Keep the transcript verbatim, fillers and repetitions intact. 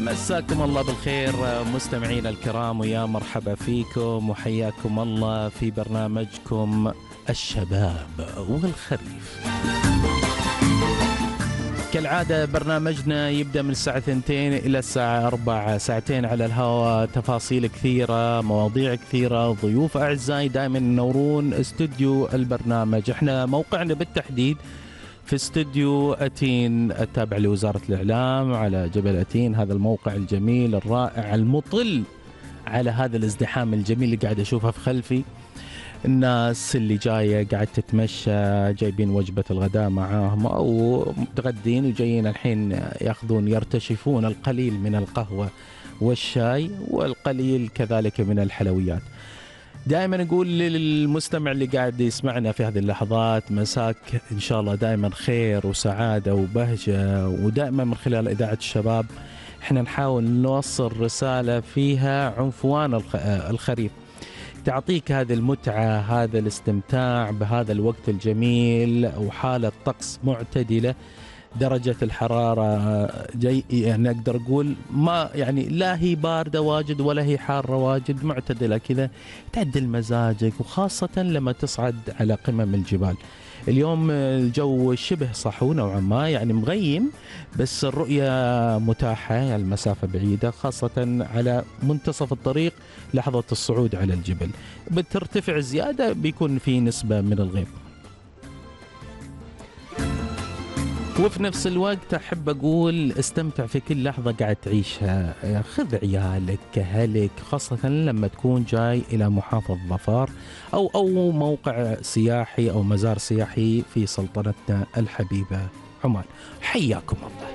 مساكم الله بالخير مستمعينا الكرام، ويا مرحبا فيكم وحياكم الله في برنامجكم الشباب والخريف. كالعادة برنامجنا يبدأ من الساعة اثنتين إلى الساعة أربعة، ساعتين على الهواء، تفاصيل كثيرة، مواضيع كثيرة، ضيوف أعزائي دائما ينورون استوديو البرنامج. احنا موقعنا بالتحديد في استوديو أتين التابع لوزارة الإعلام على جبل أتين، هذا الموقع الجميل الرائع المطل على هذا الازدحام الجميل اللي قاعد أشوفها في خلفي. الناس اللي جاية قاعد تتمشى، جايبين وجبة الغداء معاهم أو متغدين وجايين الحين يأخذون يرتشفون القليل من القهوة والشاي والقليل كذلك من الحلويات. دائما نقول للمستمع اللي قاعد يسمعنا في هذه اللحظات مساك إن شاء الله دائما خير وسعادة وبهجة، ودائما من خلال إذاعة الشباب احنا نحاول نوصل رسالة فيها عنفوان الخريف، تعطيك هذه المتعة، هذا الاستمتاع بهذا الوقت الجميل وحالة طقس معتدلة. درجة الحرارة جي يعني أقدر أقول ما يعني لا هي باردة واجد ولا هي حارة واجد، معتدلة كذا تعدل مزاجك، وخاصة لما تصعد على قمم الجبال. اليوم الجو شبه صحو نوعا ما، يعني مغيم بس الرؤية متاحة، المسافة بعيدة، خاصة على منتصف الطريق لحظة الصعود على الجبل. بترتفع زيادة بيكون في نسبة من الغيم. وفي نفس الوقت أحب أقول استمتع في كل لحظة قاعد تعيشها، خذ عيالك كهلك، خاصة لما تكون جاي إلى محافظة ظفار أو أو موقع سياحي أو مزار سياحي في سلطنتنا الحبيبة عمان. حياكم الله.